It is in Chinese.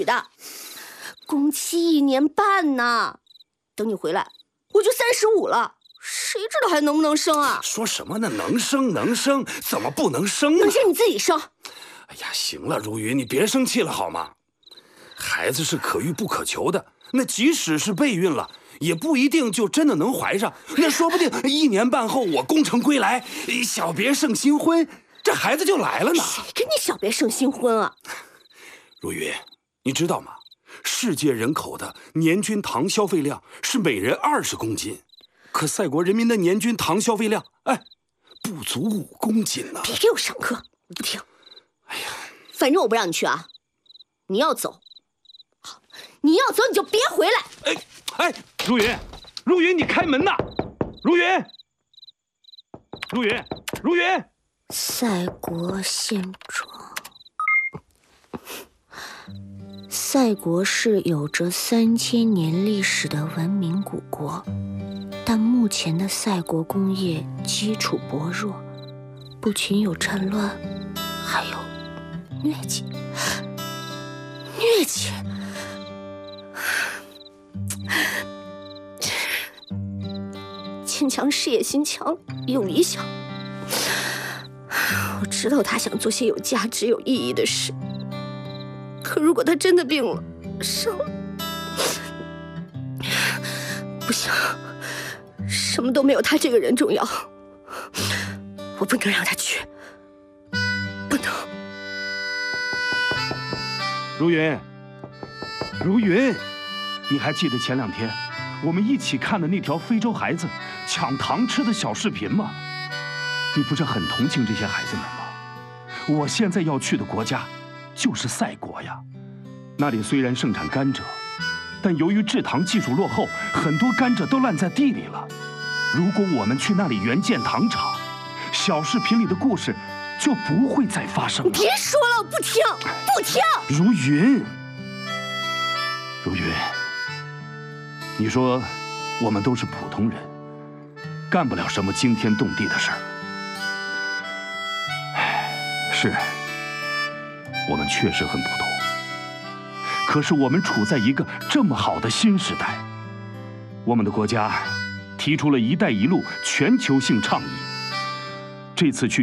娶的，工期1年半呢。等你回来，我就35了，谁知道还能不能生啊？ 说什么呢？能生能生，怎么不能生呢？ 能生你自己生。 哎呀，行了，如云，你别生气了好吗？孩子是可遇不可求的，那即使是备孕了，也不一定就真的能怀上。那说不定1年半后我功成归来，小别胜新婚，这孩子就来了呢。 谁跟你小别胜新婚啊？ 如云，你知道吗？世界人口的年均糖消费量是每人20公斤，可赛国人民的年均糖消费量，不足5公斤呢。 别给我上课，我不听。 哎呀， 反正我不让你去啊！你要走，好，你要走你就别回来。 如云，如云，你开门呐！如云，如云，如云。 赛国县庄，赛国是有着3000年历史的文明古国，但目前的赛国工业基础薄弱，不仅有战乱，还有疟疾。疟疾，坚强事业心强，有理想。我知道他想做些有价值、有意义的事，可如果他真的病了、生了，不行，什么都没有他这个人重要。我不能让他去，不能。 如云，如云，你还记得前2天我们一起看的那条非洲孩子抢糖吃的小视频吗？你不是很同情这些孩子们吗？我现在要去的国家就是赛国呀，那里虽然盛产甘蔗，但由于制糖技术落后，很多甘蔗都烂在地里了。如果我们去那里援建糖厂，小视频里的故事就不会再发生了。 别说了，我不听，不听。 如云，如云，你说我们都是普通人，干不了什么惊天动地的事儿。是，我们确实很普通。可是我们处在一个这么好的新时代，我们的国家提出了"一带一路"全球性倡议，这次去